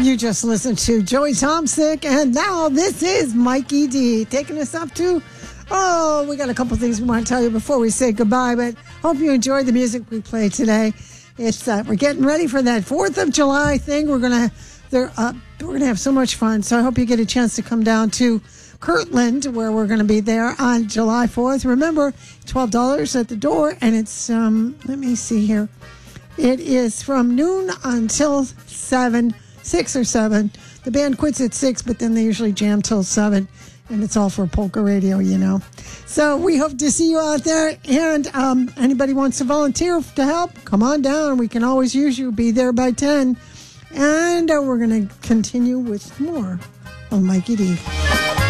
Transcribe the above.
You just listened to Joey Tomsick, and now this is Mikey D taking us up to, we got a couple things we want to tell you before we say goodbye, but hope you enjoyed the music we played today. It's we're getting ready for that 4th of July thing. We're gonna have so much fun, so I hope you get a chance to come down to Kirtland, where we're going to be there on July 4th. Remember, $12 at the door, and it's, let me see here. It is from noon until 6 or 7. The band quits at 6, but then they usually jam till 7, and it's all for polka radio, you know. So we hope to see you out there, and anybody wants to volunteer to help, come on down. We can always use you. Be there by 10. And we're going to continue with more of Mikey D.